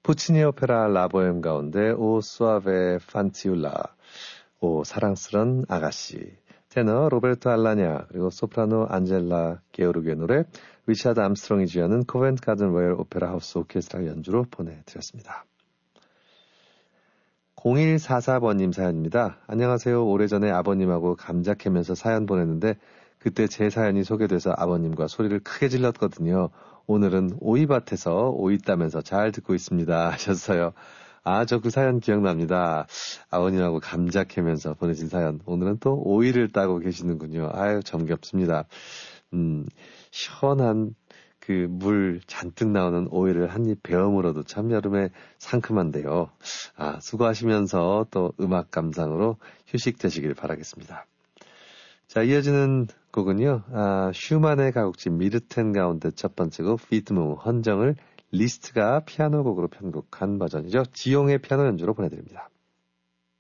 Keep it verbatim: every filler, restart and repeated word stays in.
puccini 오페라 라보엠 가운데 오 수아베 판티울라, 오 사랑스런 아가씨, 테너 로베르토 알라냐, 그리고 소프라노 안젤라 게오르기의 노래, 리차드 암스트롱이 지어낸 코벤트 가든 로열 오페라 하우스 오케스트라 연주로 보내드렸습니다. 공일사사 번님 사연입니다. 안녕하세요. 오래전에 아버님하고 감자 캐면서 사연 보냈는데 그때 제 사연이 소개돼서 아버님과 소리를 크게 질렀거든요. 오늘은 오이밭에서 오이 따면서 잘 듣고 있습니다 하셨어요. 아, 저 그 사연 기억납니다. 아버님하고 감자 캐면서 보내신 사연. 오늘은 또 오이를 따고 계시는군요. 아유, 정겹습니다. 음, 시원한 그 물 잔뜩 나오는 오이를 한 입 베어물어도 참 여름에 상큼한데요. 아, 수고하시면서 또 음악 감상으로 휴식되시길 바라겠습니다. 자, 이어지는 곡은요. 아, 슈만의 가곡집 미르텐 가운데 첫 번째 곡 피트무 헌정을 리스트가 피아노 곡으로 편곡한 버전이죠. 지용의 피아노 연주로 보내드립니다.